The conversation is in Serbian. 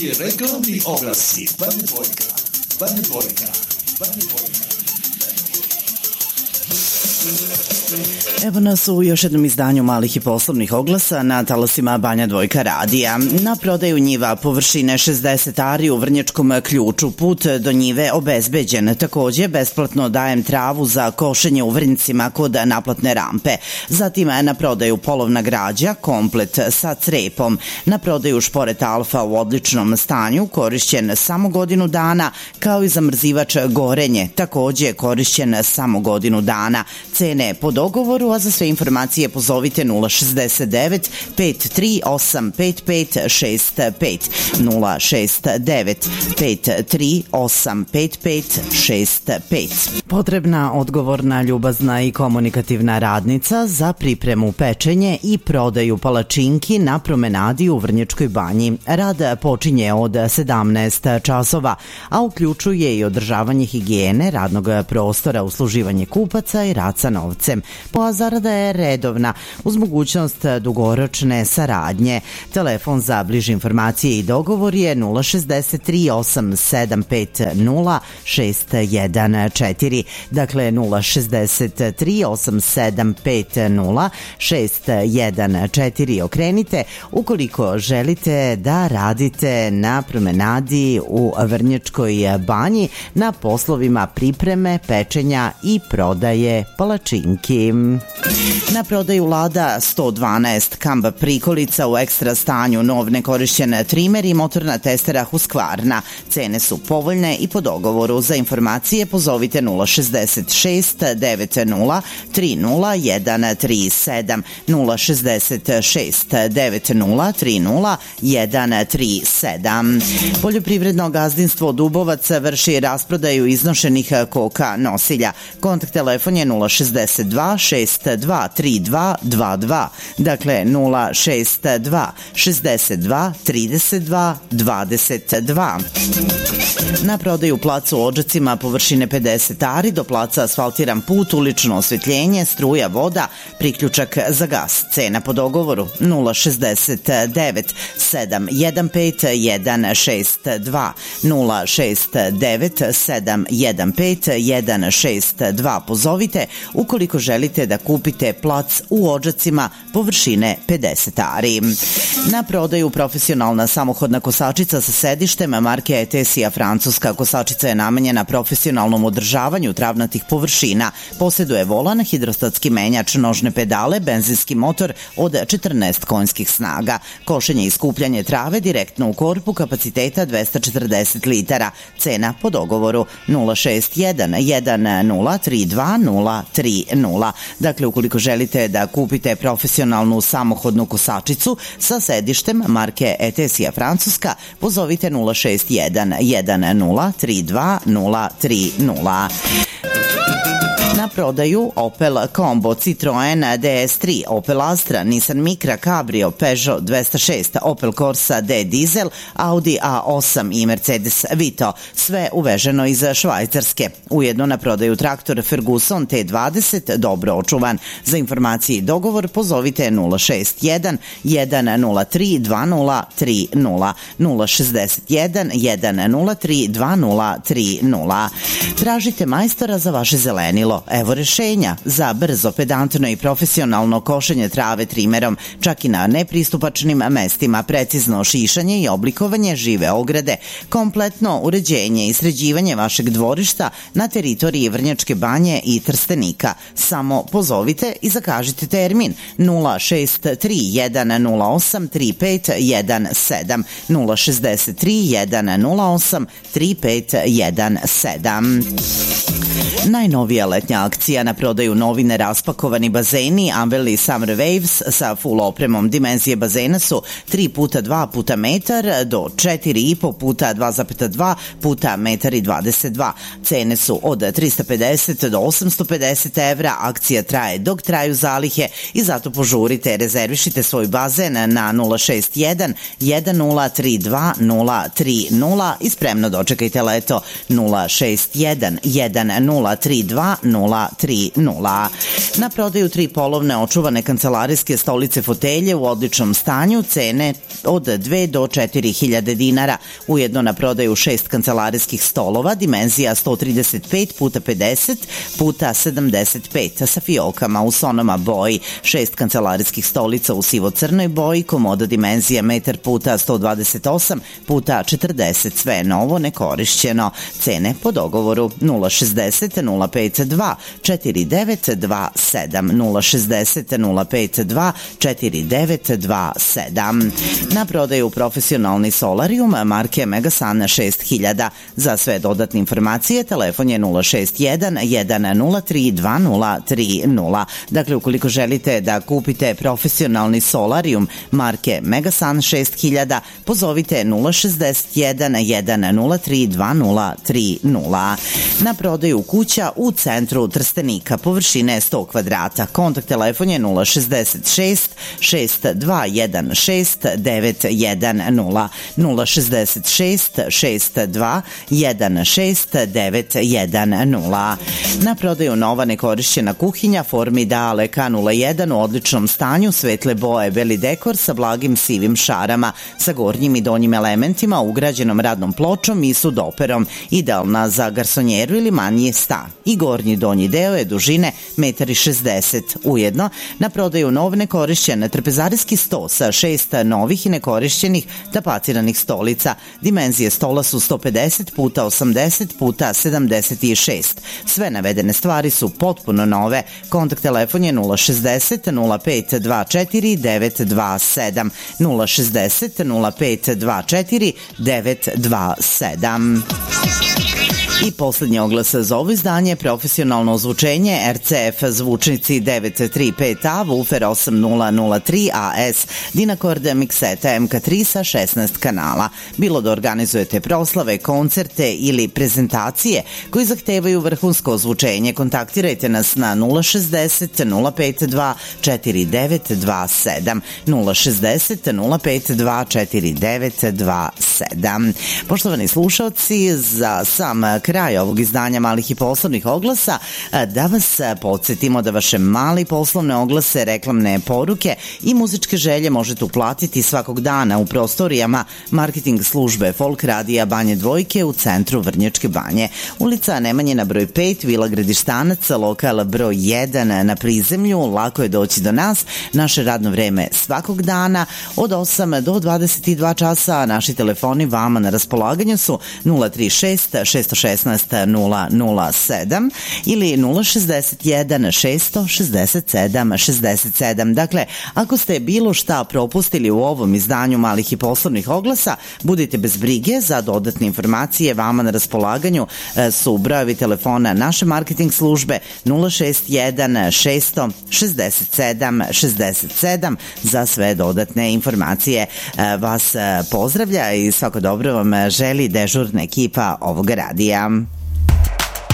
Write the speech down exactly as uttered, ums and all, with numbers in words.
Reklamni oglasi, Banja Dvojka, Banja Dvojka, Banja Dvojka. Evo nas u još jednom izdanju malih i poslovnih oglasa na talasima Banja Dvojka radija. Na prodaju njiva površine šezdeset ari u Vrnjačkom Ključu. Put do njive obezbeđen. Takođe, besplatno dajem travu za košenje u Vrnjcima kod naplatne rampe. Zatim na prodaju polovna građa, komplet sa crepom. Na prodaju šporet Alfa u odličnom stanju, korišćen samo godinu dana, kao i zamrzivač Gorenje, takođe korišćen samo godinu dana. Cene po dogovoru, a za sve informacije pozovite nula šezdeset devet pet tri osam pet pet šest pet, nula šest devet pet tri osam pet pet šest pet. Potrebna, odgovorna, ljubazna i komunikativna radnica za pripremu, pečenje i prodaju palačinki na promenadi u Vrnjačkoj Banji. Rad počinje od sedamnaest časova, a uključuje i održavanje higijene, radnog prostora, usluživanje kupaca i rad sa novcem. Pa zarada je redovna, uz mogućnost dugoročne saradnje. Telefon za bliže informacije i dogovor je nula šezdeset tri osam sedam pet nula šest jedan četiri. Dakle, nula šezdeset tri osam sedam pet nula šest jedan četiri. Okrenite ukoliko želite da radite na promenadi u Vrnjačkoj Banji na poslovima pripreme, pečenja i prodaje palačinki. Na prodaju Lada sto dvanaest kamb prikolica u ekstra stanju, nov nekorišćen trimer i motorna testera Husqvarna. Cene su povoljne i po dogovoru. Za informacije pozovite nula šezdeset šest devet nula tri nula jedan tri sedam, nula šezdeset šest devet nula tri nula jedan tri sedam. Poljoprivredno gazdinstvo Dubovac vrši rasprodaju iznošenih koka nosilja. Kontakt telefon je nula šezdeset dva šest dva tri dva dva dva. Dakle, nula šest dva šezdeset dva trideset dva dvadeset dva. Na prodaju plac u Odžacima površine pedeset ari, do placa asfaltiran put, ulično osvetljenje, struja, voda, priključak za gas. Cena po dogovoru nula šezdeset devet sedam jedan pet jedan šest dva, nula šest devet sedam jedan pet jedan šest dva. Pozovite ukoliko želite da kupite plac u Odžacima površine pedeset ari. Na prodaju profesionalna samohodna kosačica sa sedištem marke Etesija francuska. Kosačica je namenjena profesionalnom održavanju travnatih površina. Poseduje volan, hidrostatski menjač, nožne pedale, benzinski motor od četrnaest konjskih snaga. Košenje i skupljanje trave direktno u korpu, kapaciteta dvesta četrdeset litara. Cena po dogovoru nula šest jedan jedan nula tri dva nula tri nula. Dakle, ukoliko želite da kupite profesionalnu samohodnu kosačicu sa sedištem marke Etesija francuska, pozovite nula šest jedan jedan nula tri dva nula tri nula. Na prodaju Opel Combo, Citroen D S tri, Opel Astra, Nissan Micra, Cabrio, Peugeot dvesta šest, Opel Corsa D Diesel, Audi A osam i Mercedes Vito. Sve uveženo iz Švajcarske. Ujedno na prodaju traktor Ferguson T dvadeset, dobro očuvan. Za informacije i dogovor pozovite nula šest jedan jedan nula tri dva nula tri nula, nula šezdeset jedan jedan nula tri dva nula tri nula. Tražite majstora za vaše zelenilo. Evo rešenja za brzo, pedantno i profesionalno košenje trave trimerom, čak i na nepristupačnim mestima, precizno šišanje i oblikovanje žive ograde, kompletno uređenje i sređivanje vašeg dvorišta na teritoriji Vrnjačke Banje i Trstenika. Samo pozovite i zakažite termin nula šest tri jedan nula osam tri pet jedan sedam, nula šezdeset tri jedan nula osam tri pet jedan sedam. Najnovija letnja akcija na prodaju novine raspakovani bazeni Amberley Summer Waves sa full opremom. Dimenzije bazena su tri puta dva puta metar do četiri i po puta dva zarez dva puta metar i dvadeset dva. Cene su od trista pedeset do osamsto pedeset evra. Akcija traje dok traju zalihe i zato požurite, rezervišite svoj bazen na nula šest jedan jedan nula tri dva nula tri nula i spremno dočekajte leto. Nula šest jedan jedan nula tri dva nula tri nula. Na prodaju tri polovne očuvane kancelarijske stolice fotelje u odličnom stanju, cene od dve do četiri hiljade dinara. Ujedno na prodaju šest kancelarijskih stolova, dimenzija sto trideset pet puta pedeset puta sedamdeset pet sa fiokama u sonoma boji, šest kancelarijskih stolica u sivo-crnoj boji, komoda dimenzija metar puta sto dvadeset osam puta četrdeset, sve novo, nekorišćeno. Cene po dogovoru nula šezdeset nula pet dva četiri devet dva sedam, nula šezdeset nula pet dva četiri devet dva sedam. Na prodaju profesionalni solarium marke Megasun šest hiljada. Za sve dodatne informacije telefon je nula šest jedan jedan nula tri dva nula tri nula. Dakle, ukoliko želite da kupite profesionalni solarium marke Megasun šest hiljada, pozovite nula šezdeset jedan jedan nula tri dva nula tri nula. Na prodaju kuća u centru Trstenika, površine sto kvadrata. Kontakt telefon je nula šezdeset šest šest dva jedan šest devet jedan nula, nula šezdeset šest šest dva jedan šest devet jedan nula. Na prodaju nova nekorišćena kuhinja Formidale K nula jedan u odličnom stanju, svetle boje, beli dekor sa blagim sivim šarama, sa gornjim i donjim elementima, ugrađenom radnom pločom i sudoperom, idealna za garsonjeru ili manji stan. I gornji donji deo je dužine jedan šezdeset metara. Ujedno, na prodaju nov nekorišćen trpezarijski sto sa šest novih i nekorišćenih tapaciranih stolica. Dimenzije stola su sto pedeset puta osamdeset puta sedamdeset šest. Sve navedene stvari su potpuno nove. Kontakt telefon je nula šezdeset nula pet dva četiri devet dva sedam, nula šezdeset nula pet dva četiri devet dva sedam. I poslednji oglas za ovo izdanje, profesionalno ozvučenje R C F zvučnici devet tri pet A, Woofer osam nula nula tri A S, Dynacord mikseta M K tri sa šesnaest kanala. Bilo da organizujete proslave, koncerte ili prezentacije koji zahtevaju vrhunsko ozvučenje, kontaktirajte nas na nula šezdeset nula pet dva četiri devet dva sedam, nula šezdeset nula pet dva četiri devet dva sedam. Poštovani slušalci, za sam kraj ovog izdanja malih i poslovnih oglasa, da vas podsjetimo da vaše mali poslovne oglase, reklamne poruke i muzičke želje možete uplatiti svakog dana u prostorijama marketing službe Folk radija Banje Dvojke u centru Vrnjačke Banje. Ulica Nemanjina broj pet, Vila Gradištanac, lokal broj jedan na prizemlju. Lako je doći do nas. Naše radno vreme svakog dana od osam do dvadeset dva časa. Naši telefoni vama na raspolaganju su nula tri šest šest jedan šest nula nula sedam ili nula šezdeset jedan šest šezdeset sedam šezdeset sedam. Dakle, ako ste bilo šta propustili u ovom izdanju malih i poslovnih oglasa, budite bez brige. Za dodatne informacije vama na raspolaganju su brojevi telefona naše marketing službe nula šest jedan šest šezdeset sedam šezdeset sedam za sve dodatne informacije. Vas pozdravlja i svako dobro vam želi dežurna ekipa ovog radija.